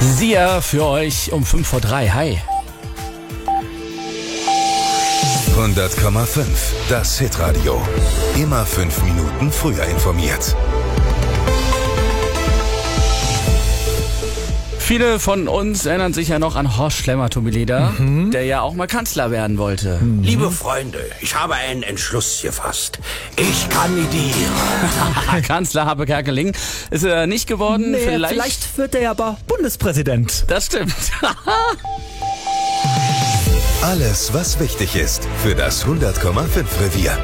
Sia für euch um 2:55. Hi. 100,5. Das Hitradio. Immer 5 Minuten früher informiert. Viele von uns erinnern sich ja noch an Horst Schlemmer-Tomileder, der ja auch mal Kanzler werden wollte. Liebe Freunde, ich habe einen Entschluss gefasst. Ich kandidiere. Kanzler Harpe Kerkeling ist er nicht geworden. Nee, vielleicht wird er aber Bundespräsident. Das stimmt. Alles, was wichtig ist für das 100,5 Revier.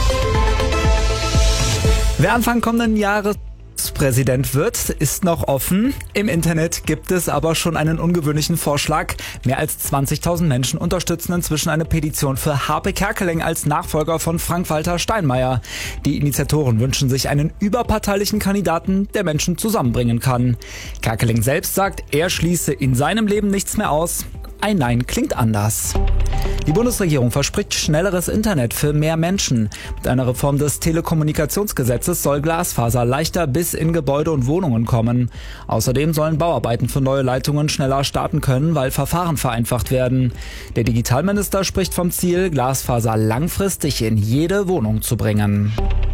Wer Anfang kommenden Jahres Präsident wird, ist noch offen. Im Internet gibt es aber schon einen ungewöhnlichen Vorschlag. Mehr als 20.000 Menschen unterstützen inzwischen eine Petition für Harpe Kerkeling als Nachfolger von Frank-Walter Steinmeier. Die Initiatoren wünschen sich einen überparteilichen Kandidaten, der Menschen zusammenbringen kann. Kerkeling selbst sagt, er schließe in seinem Leben nichts mehr aus. Ein Nein klingt anders. Die Bundesregierung verspricht schnelleres Internet für mehr Menschen. Mit einer Reform des Telekommunikationsgesetzes soll Glasfaser leichter bis in Gebäude und Wohnungen kommen. Außerdem sollen Bauarbeiten für neue Leitungen schneller starten können, weil Verfahren vereinfacht werden. Der Digitalminister spricht vom Ziel, Glasfaser langfristig in jede Wohnung zu bringen.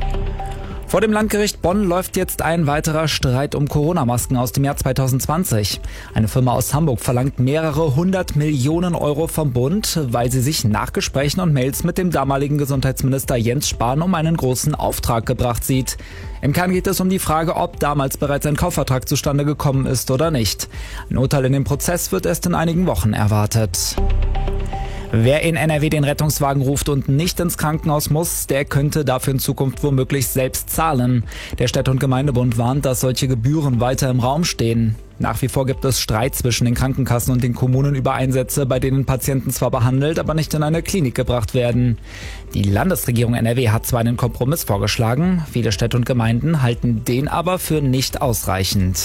Vor dem Landgericht Bonn läuft jetzt ein weiterer Streit um Corona-Masken aus dem Jahr 2020. Eine Firma aus Hamburg verlangt mehrere 100 Millionen Euro vom Bund, weil sie sich nach Gesprächen und Mails mit dem damaligen Gesundheitsminister Jens Spahn um einen großen Auftrag gebracht sieht. Im Kern geht es um die Frage, ob damals bereits ein Kaufvertrag zustande gekommen ist oder nicht. Ein Urteil in dem Prozess wird erst in einigen Wochen erwartet. Wer in NRW den Rettungswagen ruft und nicht ins Krankenhaus muss, der könnte dafür in Zukunft womöglich selbst zahlen. Der Städte- und Gemeindebund warnt, dass solche Gebühren weiter im Raum stehen. Nach wie vor gibt es Streit zwischen den Krankenkassen und den Kommunen über Einsätze, bei denen Patienten zwar behandelt, aber nicht in eine Klinik gebracht werden. Die Landesregierung NRW hat zwar einen Kompromiss vorgeschlagen, viele Städte und Gemeinden halten den aber für nicht ausreichend.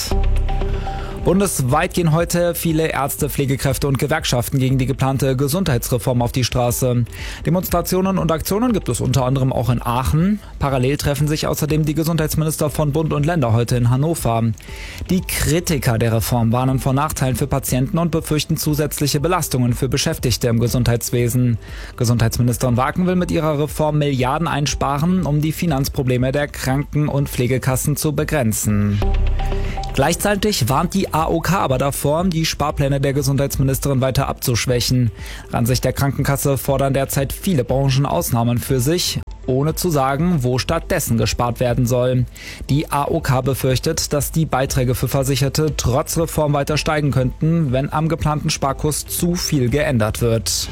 Bundesweit gehen heute viele Ärzte, Pflegekräfte und Gewerkschaften gegen die geplante Gesundheitsreform auf die Straße. Demonstrationen und Aktionen gibt es unter anderem auch in Aachen. Parallel treffen sich außerdem die Gesundheitsminister von Bund und Länder heute in Hannover. Die Kritiker der Reform warnen vor Nachteilen für Patienten und befürchten zusätzliche Belastungen für Beschäftigte im Gesundheitswesen. Gesundheitsministerin Waken will mit ihrer Reform Milliarden einsparen, um die Finanzprobleme der Kranken- und Pflegekassen zu begrenzen. Gleichzeitig warnt die AOK aber davor, die Sparpläne der Gesundheitsministerin weiter abzuschwächen. Nach Ansicht der Krankenkasse fordern derzeit viele Branchen Ausnahmen für sich, ohne zu sagen, wo stattdessen gespart werden soll. Die AOK befürchtet, dass die Beiträge für Versicherte trotz Reform weiter steigen könnten, wenn am geplanten Sparkurs zu viel geändert wird.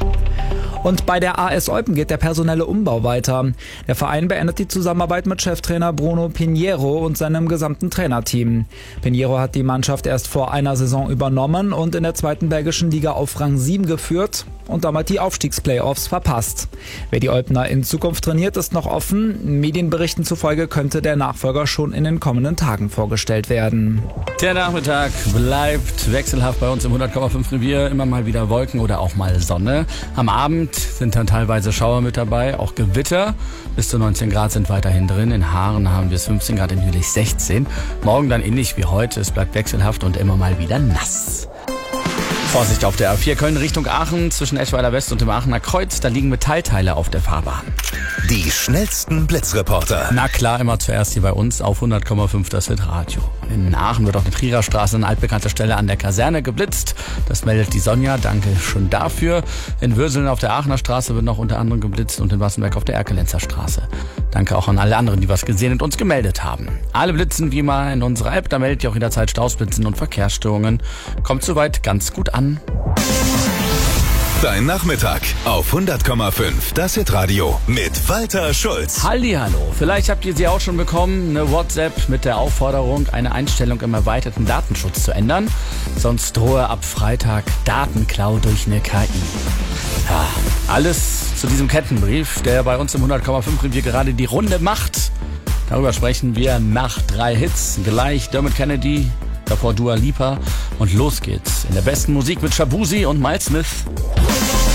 Und bei der AS Eupen geht der personelle Umbau weiter. Der Verein beendet die Zusammenarbeit mit Cheftrainer Bruno Pinheiro und seinem gesamten Trainerteam. Pinheiro hat die Mannschaft erst vor einer Saison übernommen und in der zweiten belgischen Liga auf Rang 7 geführt und damit die Aufstiegsplayoffs verpasst. Wer die Eupener in Zukunft trainiert, ist noch offen. Medienberichten zufolge könnte der Nachfolger schon in den kommenden Tagen vorgestellt werden. Der Nachmittag bleibt wechselhaft bei uns im 100,5 Revier. Immer mal wieder Wolken oder auch mal Sonne. Am Abend sind dann teilweise Schauer mit dabei, auch Gewitter. Bis zu 19 Grad sind weiterhin drin. In Haaren haben wir es 15 Grad, in Jülich 16. Morgen dann ähnlich wie heute. Es bleibt wechselhaft und immer mal wieder nass. Vorsicht auf der A4 Köln Richtung Aachen zwischen Eschweiler West und dem Aachener Kreuz. Da liegen Metallteile auf der Fahrbahn. Die schnellsten Blitzreporter. Na klar, immer zuerst hier bei uns auf 100,5 das Hitradio. In Aachen wird auch die Trierer Straße, eine altbekannte Stelle an der Kaserne, geblitzt. Das meldet die Sonja, danke schon dafür. In Würseln auf der Aachener Straße wird noch unter anderem geblitzt und in Wassenberg auf der Erkelenzer Straße. Danke auch an alle anderen, die was gesehen und uns gemeldet haben. Alle blitzen wie immer in unserer App, da meldet ihr auch jederzeit Stausblitzen und Verkehrsstörungen. Kommt soweit ganz gut an. Dein Nachmittag auf 100,5 das Hitradio mit Walter Schulz. Hallihallo, vielleicht habt ihr sie auch schon bekommen, eine WhatsApp mit der Aufforderung, eine Einstellung im erweiterten Datenschutz zu ändern. Sonst drohe ab Freitag Datenklau durch eine KI. Ja, alles zu diesem Kettenbrief, der bei uns im 100,5 Revier gerade die Runde macht. Darüber sprechen wir nach 3 Hits. Gleich Dermot Kennedy, davor Dua Lipa und los geht's in der besten Musik mit Shabuzi und Miles Smith.